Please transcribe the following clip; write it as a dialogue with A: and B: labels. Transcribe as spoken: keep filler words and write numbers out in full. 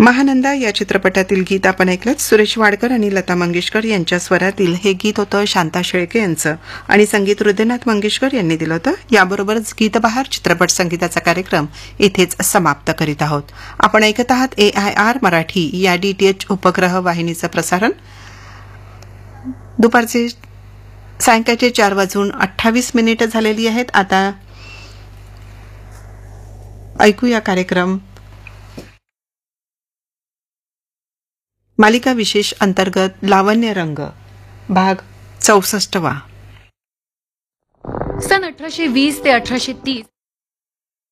A: महानंदा या चित्रपटातील गीत आपण ऐकलं. सुरेश वाडकर आणि लता मंगेशकर यांच्या स्वरातील हे गीत होतं शांता शेळके यांचं आणि संगीत हृदयनाथ मंगेशकर यांनी दिलं होतं. याबरोबरच गीतबहार चित्रपट संगीताचा कार्यक्रम इथेच समाप्त करीत आहोत. आपण ऐकत आहात ए आय आर मराठी या डीटीएच उपग्रह वाहिनीचं प्रसारण. दुपारचे सायंकाळचे चार वाजून अठ्ठावीस मिनिटं झालेली आहेत. आता ऐकूया कार्यक्रम मालिका विशेष अंतर्गत लावण्य रंग भाग चौसष्टवा.
B: सन अठराशे वीस ते अठराशे तीस